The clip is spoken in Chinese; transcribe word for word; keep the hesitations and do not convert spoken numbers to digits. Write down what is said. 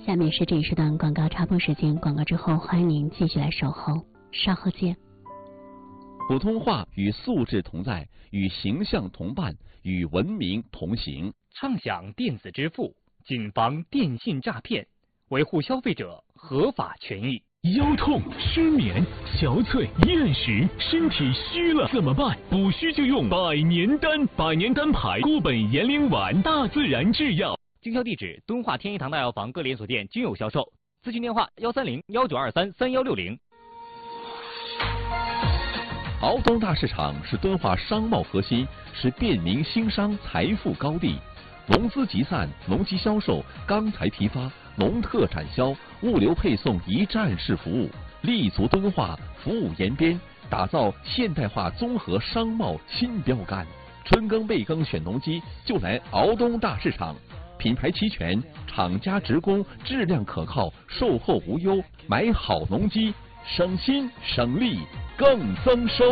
下面是这一时段广告插播时间，广告之后欢迎您继续来守候，稍后见。 普通话与素质同在，与形象同伴，与文明同行。 畅享电子支付，谨防电信诈骗，维护消费者合法权益。 腰痛、失眠、憔悴、厌食，身体虚了怎么办？补虚就用百年丹，百年丹牌固本延龄丸，大自然制药。 经销地址：敦化天一堂大药房各连锁店均有销售。咨询电话：幺三零幺九二三三幺六零。 敖东大市场是敦化商贸核心，是便民兴商财富高地。农资集散、农机销售、钢材批发、农特产销、物流配送一站式服务，立足敦化，服务延边，打造现代化综合商贸新标杆。春耕备耕选农机，就来敖东大市场。品牌齐全，厂家直供，质量可靠，售后无忧。买好农机，省心省力更增收。